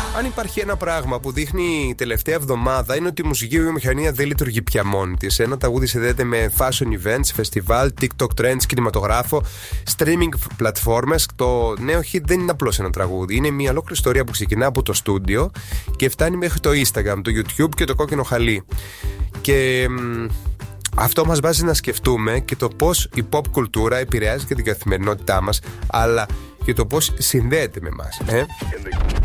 Αν υπάρχει ένα πράγμα που δείχνει η τελευταία εβδομάδα, είναι ότι η μουσική βιομηχανία δεν λειτουργεί πια μόνη της. Ένα τραγούδι συνδέεται με fashion events, φεστιβάλ, TikTok trends, κινηματογράφο, streaming πλατφόρμες. Το νέο hit δεν είναι απλώς ένα τραγούδι. Είναι μια ολόκληρη ιστορία που ξεκινά από το στούντιο και φτάνει μέχρι το Instagram, το YouTube και το κόκκινο χαλί. Και αυτό μας βάζει να σκεφτούμε και το πώς η pop κουλτούρα επηρεάζει και την καθημερινότητά μας, αλλά και το πώς συνδέεται με εμάς.